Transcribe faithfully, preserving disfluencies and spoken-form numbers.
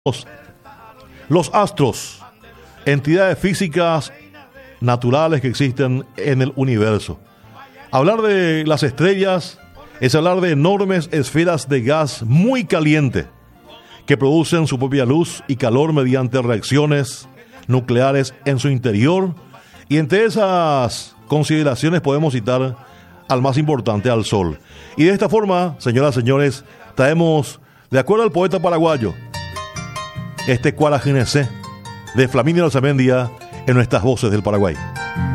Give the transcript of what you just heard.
Los astros, entidades físicas naturales que existen en el universo. Hablar de las estrellas es hablar de enormes esferas de gas muy caliente que producen su propia luz y calor mediante reacciones nucleares en su interior, y entre esas consideraciones podemos citar al más importante, al Sol. Y de esta forma, señoras y señores, traemos, de acuerdo al poeta paraguayo, este Cuarajinesé de Flaminio Arzamendia en nuestras voces del Paraguay.